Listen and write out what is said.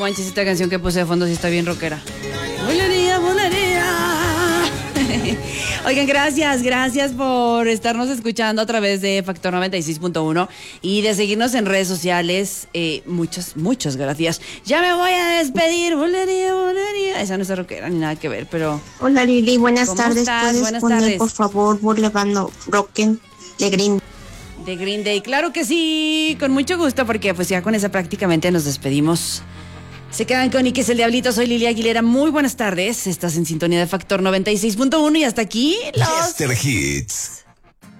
manches, esta canción que puse de fondo sí está bien rockera. Bulería, bulería. Oigan, gracias por estarnos escuchando a través de Factor 96.1 y de seguirnos en redes sociales. Muchas gracias. Ya me voy a despedir. Bulería, bulería. Esa no es rockera ni nada que ver, pero... Hola Lili, buenas tardes. ¿Estás? ¿Puedes Buenas poner, tardes. por favor, Boulevard Broken de Green? De Green Day, claro que sí, con mucho gusto, porque pues ya con esa prácticamente nos despedimos. Se quedan con Ike es el Diablito, soy Lili Aguilera, muy buenas tardes, estás en sintonía de Factor 96.1 y hasta aquí los... Chester Hits.